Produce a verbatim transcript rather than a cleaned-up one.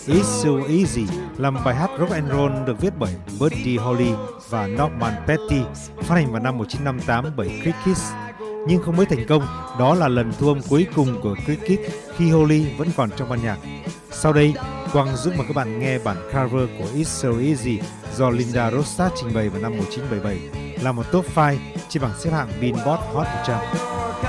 It's So Easy là một bài hát rock and roll được viết bởi Buddy Holly và Norman Petty, phát hành vào năm một nghìn chín trăm năm mươi tám bởi Crickets, nhưng không mấy thành công. Đó là lần thu âm cuối cùng của Crickets khi Holly vẫn còn trong ban nhạc. Sau đây, Quang giúp mời các bạn nghe bản cover của It's So Easy do Linda Ronstadt trình bày vào năm một nghìn chín trăm bảy mươi bảy, là một top năm trên bảng xếp hạng Billboard Hot một trăm.